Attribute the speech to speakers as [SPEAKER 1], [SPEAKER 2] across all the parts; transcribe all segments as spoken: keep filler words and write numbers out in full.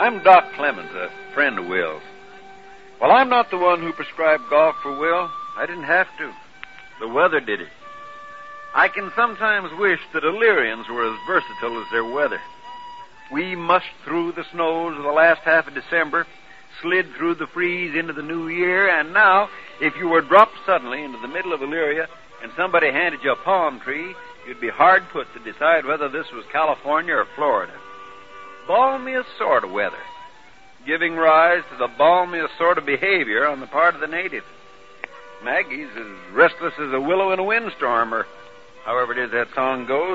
[SPEAKER 1] I'm Doc Clemens, a friend of Will's. Well, I'm not the one who prescribed golf for Will. I didn't have to. The weather did it. I can sometimes wish that Illyrians were as versatile as their weather. We mussed through the snows of the last half of December, slid through the freeze into the new year, and now, if you were dropped suddenly into the middle of Illyria and somebody handed you a palm tree, you'd be hard put to decide whether this was California or Florida. Balmiest sort of weather, giving rise to the balmiest sort of behavior on the part of the natives. Maggie's as restless as a willow in a windstorm, or however it is that song goes.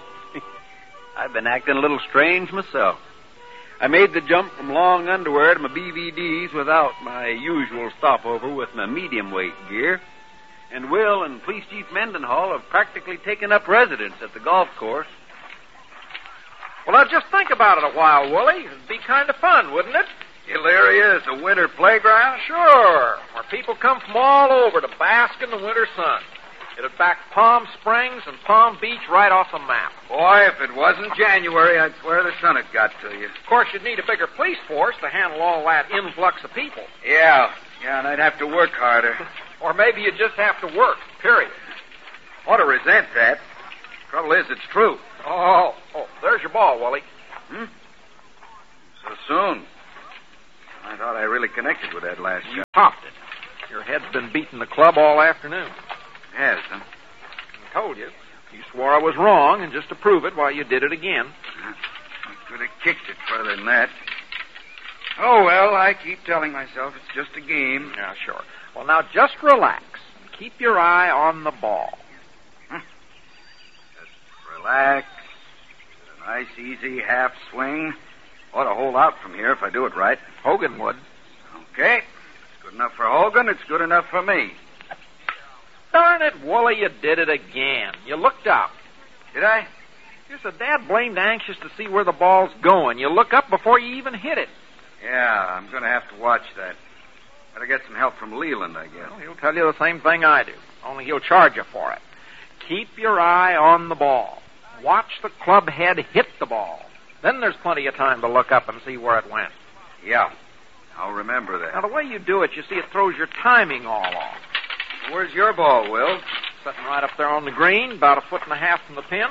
[SPEAKER 1] I've been acting a little strange myself. I made the jump from long underwear to my B V Ds without my usual stopover with my medium-weight gear. And Will and Police Chief Mendenhall have practically taken up residence at the golf course.
[SPEAKER 2] Well, now just think about it a while, Wooly. It'd be kind of fun, wouldn't it?
[SPEAKER 1] Illyria is a winter playground?
[SPEAKER 2] Sure, where people come from all over to bask in the winter sun. It'd back Palm Springs and Palm Beach right off the map.
[SPEAKER 1] Boy, if it wasn't January, I'd swear the sun had got to you.
[SPEAKER 2] Of course, you'd need a bigger police force to handle all that influx of people.
[SPEAKER 1] Yeah, yeah, and I'd have to work harder.
[SPEAKER 2] Or maybe you'd just have to work, period.
[SPEAKER 1] Ought to resent that. Trouble is, it's true.
[SPEAKER 2] Oh, oh, there's your ball, Wooly.
[SPEAKER 1] Hmm? So soon. I thought I really connected with that last
[SPEAKER 2] You
[SPEAKER 1] shot.
[SPEAKER 2] topped it. Your head's been beating the club all afternoon.
[SPEAKER 1] It has, huh?
[SPEAKER 2] I told you. You swore I was wrong, and just to prove it, why, you did it again.
[SPEAKER 1] I could have kicked it further than that. Oh, well, I keep telling myself it's just a game.
[SPEAKER 2] Yeah, sure. Well, now just relax and keep your eye on the ball.
[SPEAKER 1] Huh. Just relax. A nice, easy half swing. Ought to hold out from here if I do it right.
[SPEAKER 2] Hogan would.
[SPEAKER 1] Okay. It's good enough for Hogan. It's good enough for me.
[SPEAKER 2] Darn it, Wooly, you did it again. You looked up.
[SPEAKER 1] Did I?
[SPEAKER 2] You're so dad blamed anxious to see where the ball's going. You look up before you even hit it.
[SPEAKER 1] Yeah, I'm going to have to watch that. Better get some help from Leland, I guess.
[SPEAKER 2] Well, he'll tell you the same thing I do, only he'll charge you for it. Keep your eye on the ball. Watch the club head hit the ball. Then there's plenty of time to look up and see where it went.
[SPEAKER 1] Yeah, I'll remember that.
[SPEAKER 2] Now, the way you do it, you see, it throws your timing all off.
[SPEAKER 1] Where's your ball, Will?
[SPEAKER 2] Sitting right up there on the green, about a foot and a half from the pin.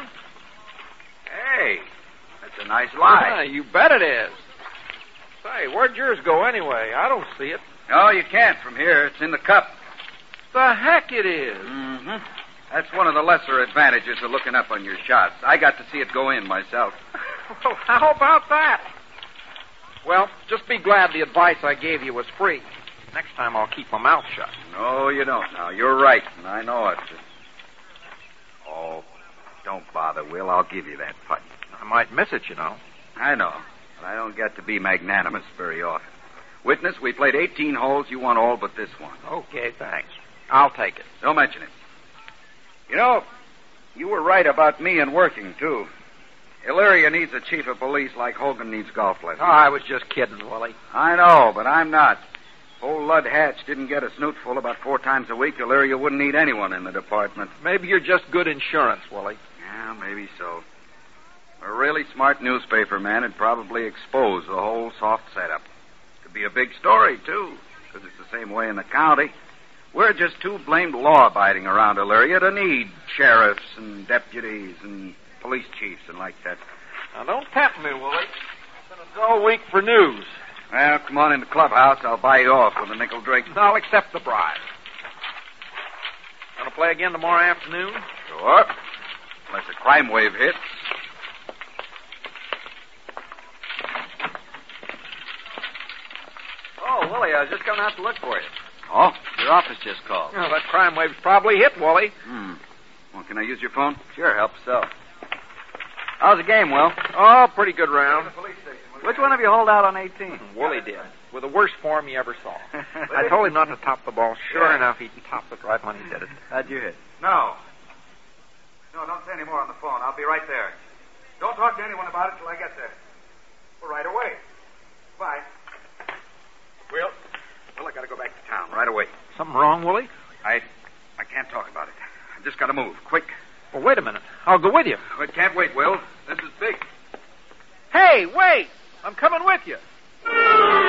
[SPEAKER 1] Hey, that's a nice lie.
[SPEAKER 2] Yeah, you bet it is. Say, where'd yours go anyway? I don't see it.
[SPEAKER 1] No, you can't from here. It's in the cup.
[SPEAKER 2] The heck it is.
[SPEAKER 1] Mm-hmm. That's one of the lesser advantages of looking up on your shots. I got to see it go in myself.
[SPEAKER 2] Well, how about that? Well, just be glad the advice I gave you was free. Next time I'll keep my mouth shut.
[SPEAKER 1] No, you don't now. You're right, and I know it. Oh, don't bother, Will. I'll give you that putt.
[SPEAKER 2] I might miss it, you know.
[SPEAKER 1] I know, but I don't get to be magnanimous very often. Witness, we played eighteen holes. You won all but this one.
[SPEAKER 2] Okay, thanks. I'll take it.
[SPEAKER 1] Don't mention it. You know, you were right about me and working, too. Illyria needs a chief of police like Hogan needs golf lessons.
[SPEAKER 2] Oh, I was just kidding, Willie.
[SPEAKER 1] I know, but I'm not. If old Lud Hatch didn't get a snootful about four times a week, Illyria wouldn't need anyone in the department.
[SPEAKER 2] Maybe you're just good insurance, Willie.
[SPEAKER 1] Yeah, maybe so. A really smart newspaper man would probably expose the whole soft setup. Could be a big story, too, because it's the same way in the county. We're just too blamed law-abiding around Illyria to need sheriffs and deputies and police chiefs and like that.
[SPEAKER 2] Now, don't pep me, Willie. It's been a dull week for news.
[SPEAKER 1] Well, come on in the clubhouse. I'll buy you off with a nickel drink.
[SPEAKER 2] I'll accept the bribe. Gonna play again tomorrow afternoon?
[SPEAKER 1] Sure. Unless a crime wave hits.
[SPEAKER 3] Oh, Willie, I was just coming out to look for you.
[SPEAKER 1] Oh?
[SPEAKER 3] Your office just called.
[SPEAKER 2] Oh, that crime wave's probably hit, Willie.
[SPEAKER 1] Hmm. Well, can I use your phone?
[SPEAKER 3] Sure, help yourself. How's the game, Will?
[SPEAKER 2] Oh, pretty good round.
[SPEAKER 3] Which one of you hold out on eighteen?
[SPEAKER 2] Willie did. With the worst form you ever saw. I told him not to top the ball. Sure
[SPEAKER 1] Yeah.
[SPEAKER 2] enough, he topped it right when he did it.
[SPEAKER 3] How'd you hit?
[SPEAKER 1] No. No, don't say any more on the phone. I'll be right there. Don't talk to anyone about it till I get there. Well, right away. Bye. Will? Well, I gotta go back to town right away.
[SPEAKER 2] Something wrong, Willie?
[SPEAKER 1] I I can't talk about it. I just gotta move. Quick.
[SPEAKER 2] Well, wait a minute. I'll go with you.
[SPEAKER 1] It can't wait, Will. This is big.
[SPEAKER 2] Hey, wait! I'm coming with you.